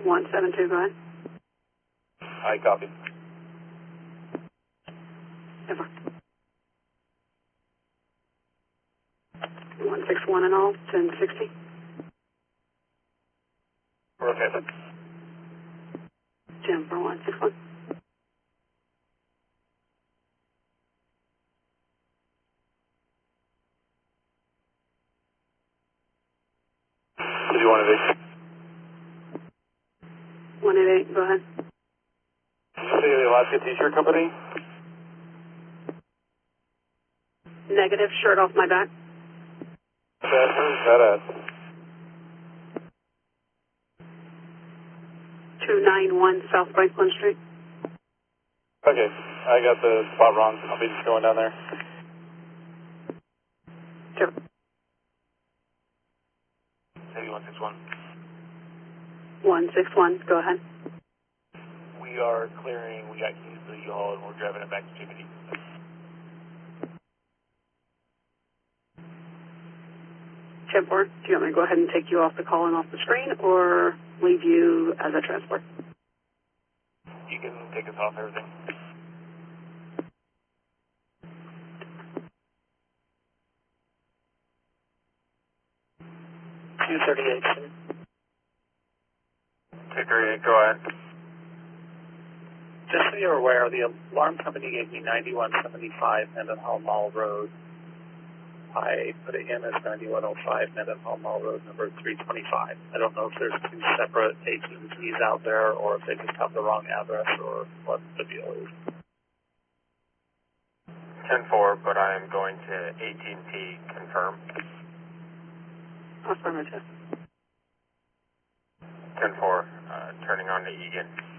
172, go ahead. I copy. Ever. 161 in all, 1060. We're okay. Jim for 161. Do you want to 188, go ahead. City of the Alaska T-shirt company? Negative, shirt off my back. Badass. 291 South Franklin Street. Okay, I got the spot wrong. I'll be just going down there. Sure. City 161. 161, go ahead. We are clearing, we got keys to the U-Haul and we're driving it back to Chickadee. Chipboard, do you want me to go ahead and take you off the call and off the screen, or leave you as a transport? You can take us off everything. Ticker 8, go ahead. Just so you're aware, the alarm company gave me 9175 Mendenhall Mall Road. I put it in as 9105 Mendenhall Mall Road, number 325. I don't know if there's two separate AT&Ts out there, or if they just have the wrong address, or what the deal is. 10-4, but I am going to AT&T confirm. Affirmative. 10-4, turning on to Egan.